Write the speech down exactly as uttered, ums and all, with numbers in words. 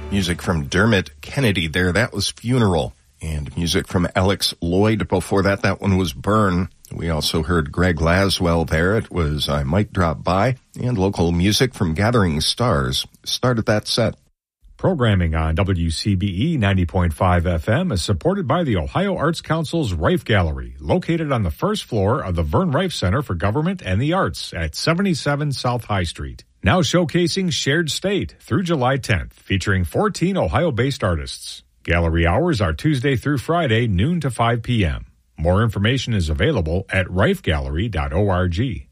Music from Dermot Kennedy there, that was Funeral. And music from Alex Lloyd before that, that one was Burn. We also heard Greg Laswell there, it was I Might Drop By. And local music from Gathering Stars started that set. Programming on W C B E ninety point five F M is supported by the Ohio Arts Council's Rife Gallery, located on the first floor of the Vern Rife Center for Government and the Arts at seventy-seven South High Street. Now showcasing Shared State through July tenth, featuring fourteen Ohio-based artists. Gallery hours are Tuesday through Friday, noon to five p.m. More information is available at rife gallery dot org.